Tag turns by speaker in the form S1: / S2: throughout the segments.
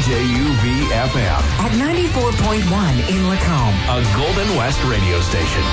S1: CJUV-FM.
S2: At 94.1 in Lacombe.
S1: A Golden West radio station.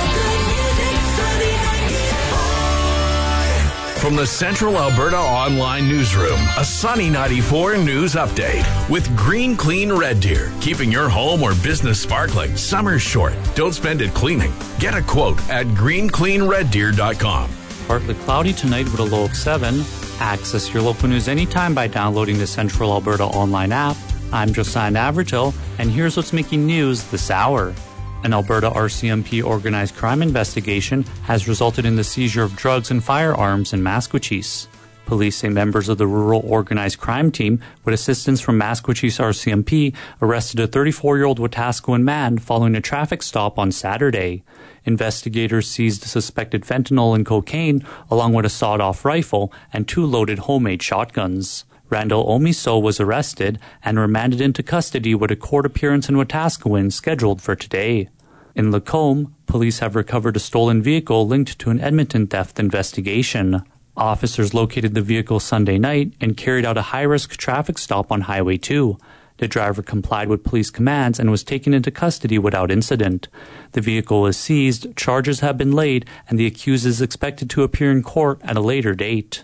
S1: From the Central Alberta Online Newsroom, a Sunny 94 news update with Green Clean Red Deer. Keeping your home or business sparkling. Summer's short. Don't spend it cleaning. Get a quote at greencleanreddeer.com.
S3: Partly cloudy tonight with a low of 7. Access your local news anytime by downloading the Central Alberta Online app. I'm Josiah Navratil, and here's what's making news this hour. An Alberta RCMP organized crime investigation has resulted in the seizure of drugs and firearms in Maskwacis. Police say members of the Rural Organized Crime Team, with assistance from Maskwacis RCMP, arrested a 34-year-old Wetaskiwin man following a traffic stop on Saturday. Investigators seized suspected fentanyl and cocaine, along with a sawed-off rifle and 2 loaded homemade shotguns. Randall Omiso was arrested and remanded into custody with a court appearance in Wetaskiwin scheduled for today. In Lacombe, police have recovered a stolen vehicle linked to an Edmonton theft investigation. Officers located the vehicle Sunday night and carried out a high-risk traffic stop on Highway 2. The driver complied with police commands and was taken into custody without incident. The vehicle is seized, charges have been laid, and the accused is expected to appear in court at a later date.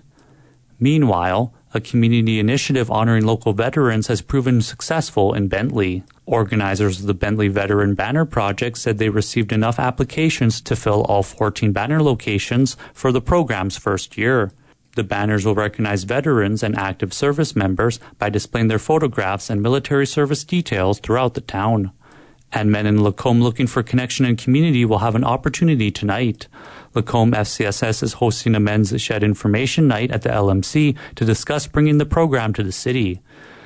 S3: Meanwhile, a community initiative honoring local veterans has proven successful in Bentley. Organizers of the Bentley Veteran Banner Project said they received enough applications to fill all 14 banner locations for the program's first year. The banners will recognize veterans and active service members by displaying their photographs and military service details throughout the town. And men in Lacombe looking for connection and community will have an opportunity tonight. Lacombe FCSS is hosting a Men's Shed Information Night at the LMC to discuss bringing the program to the city.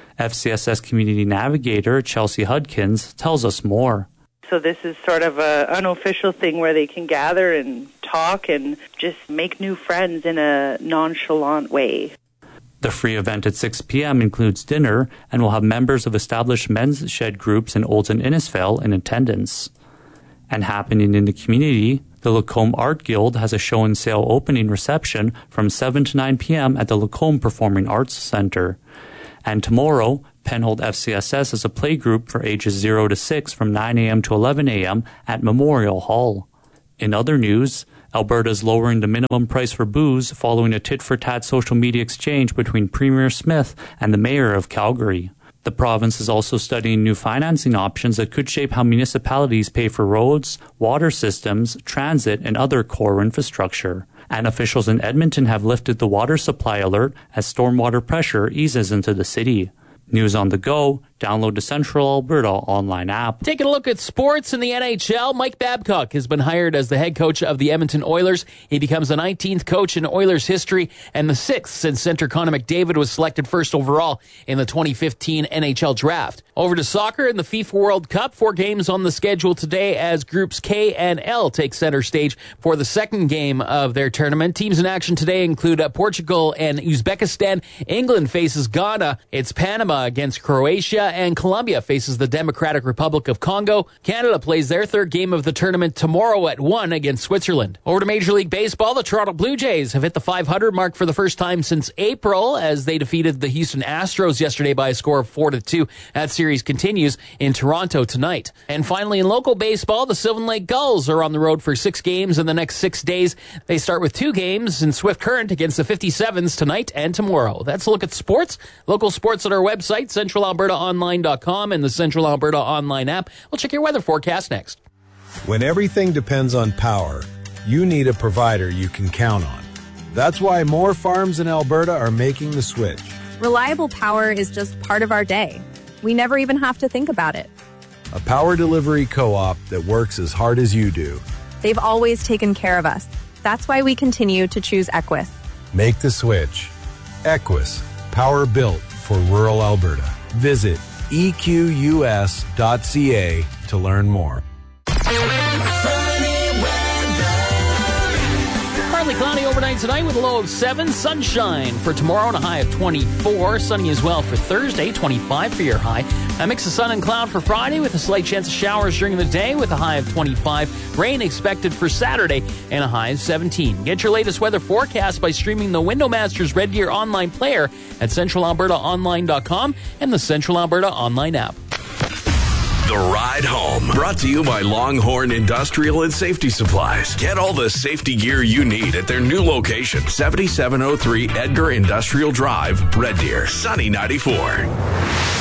S3: FCSS Community Navigator Chelsea Hudkins tells us more.
S4: So this is sort of an unofficial thing where they can gather and talk and just make new friends in a nonchalant way.
S3: The free event at 6 p.m. includes dinner and will have members of established men's shed groups in Olds and Innisfail in attendance. And happening in the community, the Lacombe Art Guild has a show and sale opening reception from 7 to 9 p.m. at the Lacombe Performing Arts Centre. And tomorrow, Penhold FCSS is a playgroup for ages 0 to 6 from 9 a.m. to 11 a.m. at Memorial Hall. In other news, Alberta is lowering the minimum price for booze following a tit-for-tat social media exchange between Premier Smith and the Mayor of Calgary. The province is also studying new financing options that could shape how municipalities pay for roads, water systems, transit, and other core infrastructure. And officials in Edmonton have lifted the water supply alert as stormwater pressure eases into the city. News on the go. Download the Central Alberta online app.
S5: Taking a look at sports in the NHL, Mike Babcock has been hired as the head coach of the Edmonton Oilers. He becomes the 19th coach in Oilers history and the 6th since center Connor McDavid was selected first overall in the 2015 NHL draft. Over to soccer in the FIFA World Cup. 4 games on the schedule today as groups K and L take center stage for the second game of their tournament. Teams in action today include Portugal and Uzbekistan. England faces Ghana. It's Panama against Croatia. And Colombia faces the Democratic Republic of Congo. Canada plays their third game of the tournament tomorrow at 1 against Switzerland. Over to Major League Baseball, the Toronto Blue Jays have hit the 500 mark for the first time since April as they defeated the Houston Astros yesterday by a score of 4-2. That series continues in Toronto tonight. And finally, in local baseball, the Sylvan Lake Gulls are on the road for 6 games in the next 6 days. They start with 2 games in Swift Current against the 57s tonight and tomorrow. That's a look at sports. Local sports at our website, CentralAlbertaOnline.com and the Central Alberta Online app. We'll check your weather forecast next.
S6: When everything depends on power, you need a provider you can count on. That's why more farms in Alberta are making the switch.
S7: Reliable power is just part of our day. We never even have to think about it.
S6: A power delivery co-op that works as hard as you do.
S7: They've always taken care of us. That's why we continue to choose Equus.
S6: Make the switch. Equus, power built for rural Alberta. Visit equs.ca to learn more.
S5: Partly cloudy overnight tonight with a low of 7. Sunshine for tomorrow and a high of 24. Sunny as well for Thursday, 25 for your high. A mix of sun and cloud for Friday with a slight chance of showers during the day with a high of 25. Rain expected for Saturday and a high of 17. Get your latest weather forecast by streaming the Windowmasters Red Deer online player at CentralAlbertaOnline.com and the Central Alberta Online app.
S1: The Ride Home, brought to you by Longhorn Industrial and Safety Supplies. Get all the safety gear you need at their new location, 7703 Edgar Industrial Drive, Red Deer, Sunny 94.